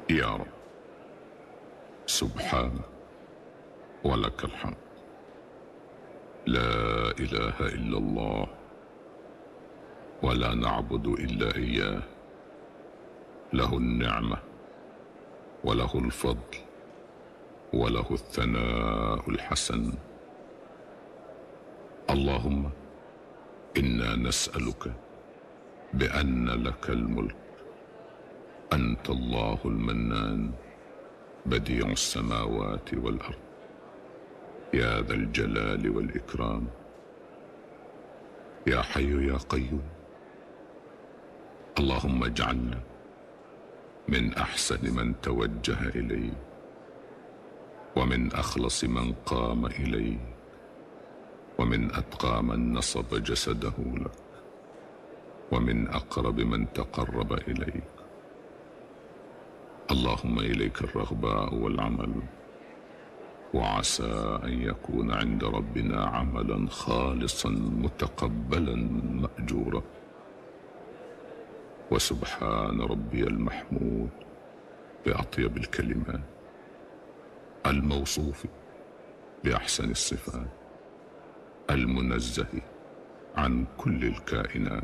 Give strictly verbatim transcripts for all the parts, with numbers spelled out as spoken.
يا رب، سبحانك ولك الحمد. لا إله إلا الله، ولا نعبد إلا إياه. له النعمة وله الفضل وله الثناء الحسن. اللهم إنا نسألك بأن لك الملك، أنت الله المنان بديع السماوات والأرض، يا ذا الجلال والإكرام. يا حي يا قيوم، اللهم اجعلنا من أحسن من توجه إليك، ومن أخلص من قام إليك، ومن أتقى من نصب جسده لك، ومن أقرب من تقرب إليك. اللهم إليك الرغباء والعمل، وعسى أن يكون عند ربنا عملا خالصا متقبلا مأجورا. وسبحان ربي المحمود بأطيب الكلمات، الموصوف بأحسن الصفات، المنزه عن كل الكائنات.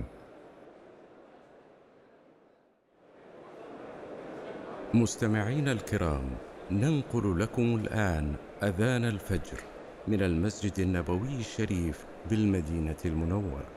مستمعين الكرام، ننقل لكم الآن أذان الفجر من المسجد النبوي الشريف بالمدينة المنورة.